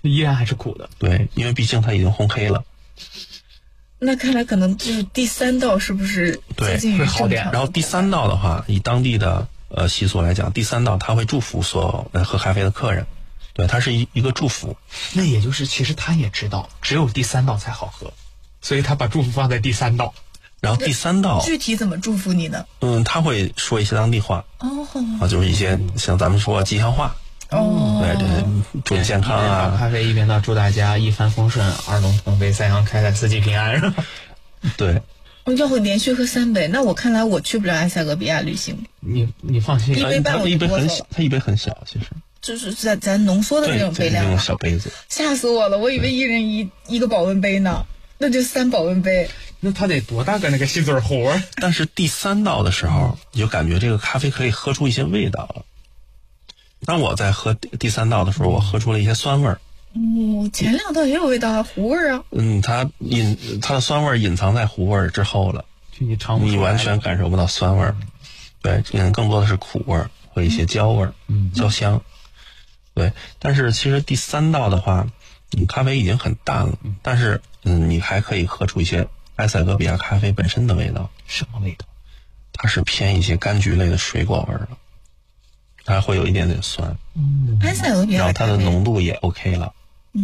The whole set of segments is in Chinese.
依然还是苦的。 对，因为毕竟它已经烘黑了。 那看来可能就是第3道是不是接近于会好点？ 然后第3道的话，以当地的习俗来讲，第3道他会祝福所有喝咖啡的客人，对，它是一个祝福。 那也就是其实他也知道，只有第3道才好喝，所以他把祝福放在第3道。 然后第3道具体怎么祝福你呢？ 他会说一些当地话就是一些像咱们说吉祥话。对，这祝你健康啊！ 倒咖啡一边倒，祝大家一帆风顺，二龙腾飞，三阳开泰，四季平安，是吧？ 对。 要会连续喝3杯，那我看来我去不了埃塞俄比亚旅行。 你放心， 一杯半我一杯很小，它一杯很小，其实就是咱浓缩的那种杯量， 那种小杯子。 吓死我了，我以为一人一个保温杯呢，那就3保温杯。 那他得多大个那个细嘴壶？ 但是第3道的时候，你就感觉这个咖啡可以喝出一些味道了。当我在喝第3道的时候，我喝出了一些酸味儿。 前2道也有味道啊，糊味儿啊。 它的酸味儿隐藏在糊味儿之后了，你完全感受不到酸味儿。对，更多的是苦味儿和一些焦味儿，焦香。对，但是其实第3道的话，咖啡已经很淡了，但是你还可以喝出一些埃塞俄比亚咖啡本身的味道。 什么味道？ 它是偏一些柑橘类的水果味儿的。它会有一点点酸， 埃塞俄比亚， 然后它的浓度也 OK 了。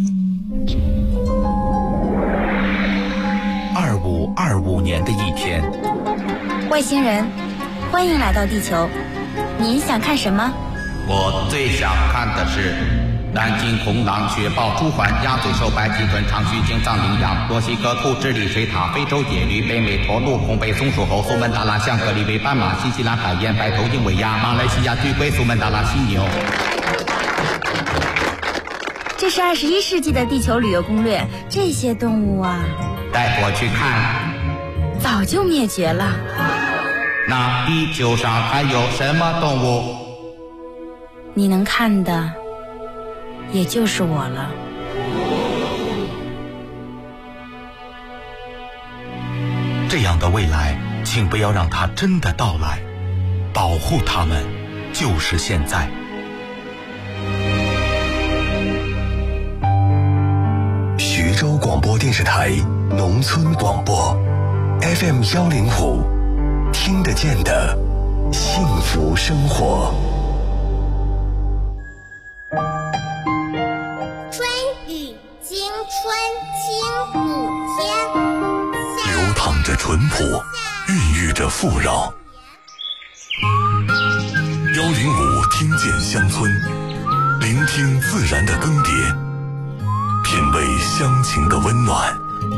2525年的一天， 外星人，欢迎来到地球，您想看什么？ 我最想看的是南京红狼、雪豹、朱鹮、鸭嘴兽、白鳍豚、长须鲸、藏羚羊、墨西哥兔、智利水獭、非洲野驴、北美驼鹿、红背松鼠猴、苏门答腊象、格里威斑马、新西兰海燕、白头鹰尾鸭、马来西亚巨龟、苏门答腊犀牛。 这是21世纪的地球旅游攻略，这些动物啊， 带我去看。 早就灭绝了。 那地球上还有什么动物？ 你能看的也就是我了。 这样的未来，请不要让它真的到来，保护它们，就是现在。 徐州广播电视台农村广播 FM105，听得见的幸福生活。 春雨惊春清谷天， 流淌着淳朴，孕育着富饶。105听见乡村，聆听自然的更迭，品味乡情的温暖。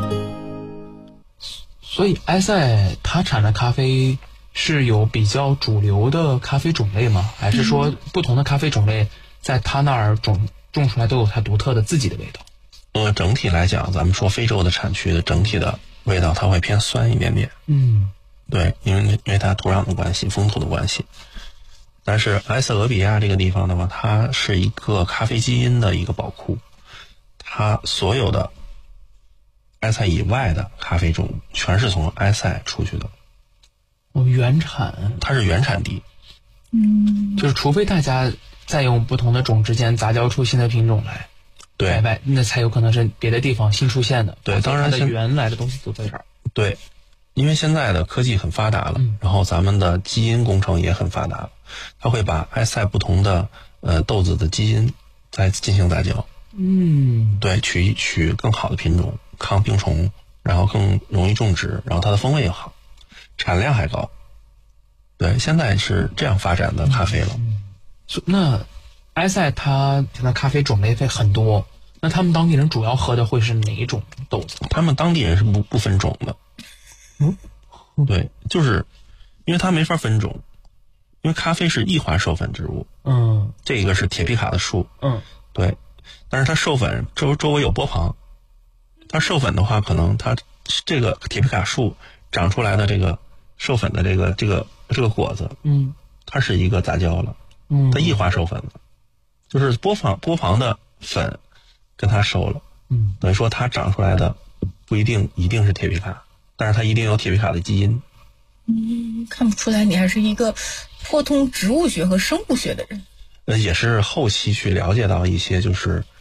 所以埃塞它产的咖啡是有比较主流的咖啡种类吗？还是说不同的咖啡种类在它那儿种出来都有它独特的自己的味道？ 整体来讲，咱们说非洲的产区的整体的味道，它会偏酸一点点。对，因为它土壤的关系、风土的关系。但是埃塞俄比亚这个地方的话，它是一个咖啡基因的一个宝库，它所有的埃塞以外的咖啡种全是从埃塞出去的。 原产， 它是原产地。 就是除非大家再用不同的种之间杂交出新的品种来， 对， 那才有可能是别的地方新出现的。 对，当然它的原来的东西都在这儿。 对，因为现在的科技很发达了，然后咱们的基因工程也很发达了，它会把埃塞不同的豆子的基因再进行杂交。对，取更好的品种，抗病虫，然后更容易种植，然后它的风味也好，产量还高。对，现在是这样发展的咖啡了。 那埃塞它的咖啡种类会很多，那他们当地人主要喝的会是哪一种豆子？ 他们当地人是不分种的。对，就是因为它没法分种，因为咖啡是异化授粉植物。这个是铁皮卡的树。对，但是它授粉周围有波旁，它授粉的话，可能它这个铁皮卡树长出来的这个授粉的这个果子，它是一个杂交了，它异化授粉了，就是波旁的粉跟它授了，等于说它长出来的不一定是铁皮卡，但是它一定有铁皮卡的基因。 看不出来你还是一个颇通植物学和生物学的人。 也是后期去了解到一些就是